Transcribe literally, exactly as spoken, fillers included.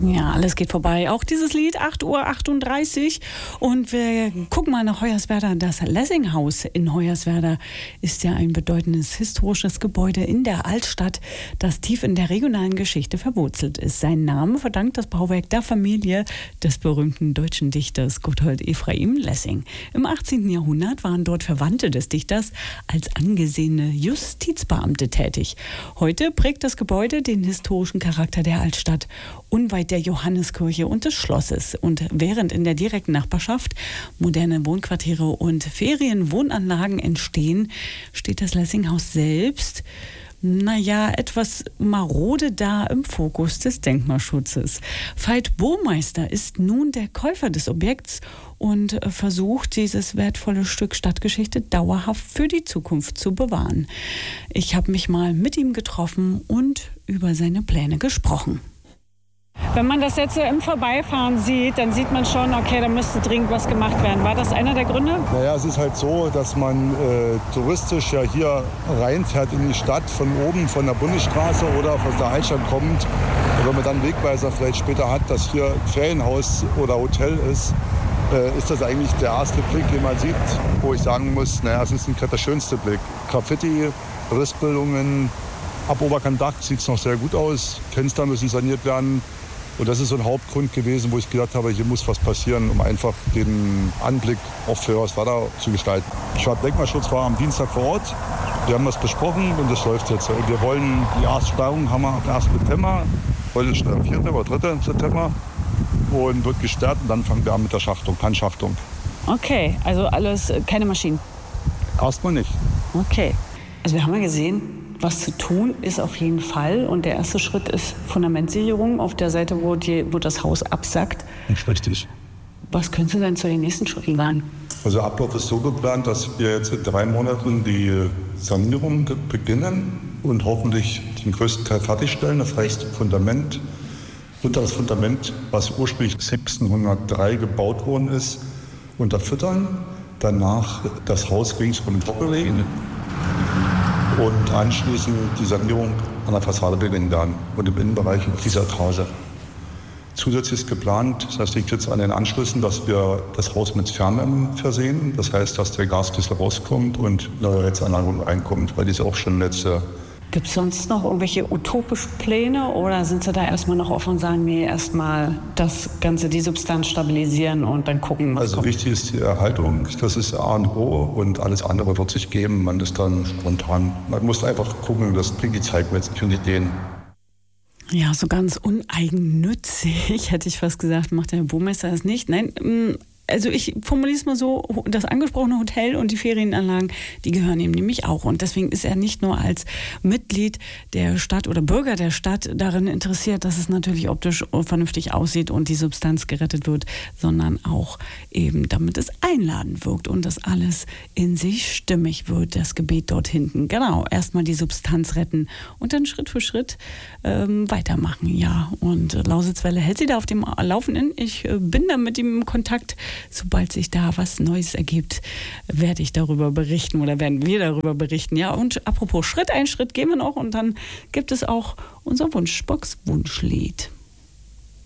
Ja, alles geht vorbei. Auch dieses Lied, acht Uhr achtunddreißig. Und wir gucken mal nach Hoyerswerda. Das Lessinghaus in Hoyerswerda ist ja ein bedeutendes historisches Gebäude in der Altstadt, das tief in der regionalen Geschichte verwurzelt ist. Seinen Namen verdankt das Bauwerk der Familie des berühmten deutschen Dichters Gotthold Ephraim Lessing. Im achtzehnten Jahrhundert waren dort Verwandte des Dichters als angesehene Justizbeamte tätig. Heute prägt das Gebäude den historischen Charakter der Altstadt, unweit der Johanneskirche und des Schlosses. Und während in der direkten Nachbarschaft moderne Wohnquartiere und Ferienwohnanlagen entstehen, steht das Lessinghaus selbst, naja, etwas marode da im Fokus des Denkmalschutzes. Veit Burmeister ist nun der Käufer des Objekts und versucht, dieses wertvolle Stück Stadtgeschichte dauerhaft für die Zukunft zu bewahren. Ich habe mich mal mit ihm getroffen und über seine Pläne gesprochen. Wenn man das jetzt so im Vorbeifahren sieht, dann sieht man schon, okay, da müsste dringend was gemacht werden. War das einer der Gründe? Naja, es ist halt so, dass man äh, touristisch ja hier reinfährt in die Stadt, von oben, von der Bundesstraße oder von der Altstadt kommt. Und wenn man dann einen Wegweiser vielleicht später hat, dass hier ein Ferienhaus oder Hotel ist, äh, ist das eigentlich der erste Blick, den man sieht, wo ich sagen muss, naja, es ist nicht der schönste Blick. Graffiti, Rissbildungen, ab Oberkantdach sieht es noch sehr gut aus, Fenster müssen saniert werden. Und das ist so ein Hauptgrund gewesen, wo ich gedacht habe, hier muss was passieren, um einfach den Anblick auch für Hoyerswerda zu gestalten. Denkmalschutz war am Dienstag vor Ort. Wir haben das besprochen und das läuft jetzt. Wir wollen die erste Steuerung haben wir am ersten September. Heute ist der vierte oder dritte September. Und wird gesperrt und dann fangen wir an mit der Schachtung, Handschachtung. Okay, also alles, keine Maschinen? Erstmal nicht. Okay. Also wir haben ja gesehen, was zu tun ist auf jeden Fall. Und der erste Schritt ist Fundamentsicherung auf der Seite, wo, die, wo das Haus absackt. Richtig. Was können Sie denn zu den nächsten Schritten sagen? Also der Ablauf ist so geplant, dass wir jetzt in drei Monaten die Sanierung beginnen und hoffentlich den größten Teil fertigstellen. Das heißt Fundament. Unter das Fundament, was ursprünglich sechzehnhundertdrei gebaut worden ist, unterfüttern. Danach das Haus ringsum doppellegen. Und anschließend die Sanierung an der Fassade beginnen werden und im Innenbereich auf dieser Etage. Zusätzlich ist geplant, das liegt jetzt an den Anschlüssen, dass wir das Haus mit Fernwärme versehen. Das heißt, dass der Gaskessel rauskommt und eine Heizanlage reinkommt, weil die ist auch schon letzte. Gibt es sonst noch irgendwelche utopischen Pläne oder sind Sie da erstmal noch offen und sagen, nee, erstmal das Ganze, die Substanz stabilisieren und dann gucken, was Also kommt? wichtig ist die Erhaltung. Das ist A und O und alles andere wird sich geben. Man ist dann spontan. Man muss einfach gucken, das bringt die Zeit mit sich und Ideen. Ja, so ganz uneigennützig, hätte ich fast gesagt, macht der Herr Burmeister das nicht. Nein, also ich formuliere es mal so, das angesprochene Hotel und die Ferienanlagen, die gehören ihm nämlich auch. Und deswegen ist er nicht nur als Mitglied der Stadt oder Bürger der Stadt darin interessiert, dass es natürlich optisch vernünftig aussieht und die Substanz gerettet wird, sondern auch eben, damit es einladend wirkt und das alles in sich stimmig wird, das Gebet dort hinten. Genau, erstmal die Substanz retten und dann Schritt für Schritt ähm, weitermachen. Ja, und Lausitzwelle hält sie da auf dem Laufenden. Ich äh, bin da mit ihm in Kontakt. Sobald sich da was Neues ergibt, werde ich darüber berichten oder werden wir darüber berichten. Ja, und apropos Schritt, ein Schritt gehen wir noch und dann gibt es auch unser Wunschbox-Wunschlied.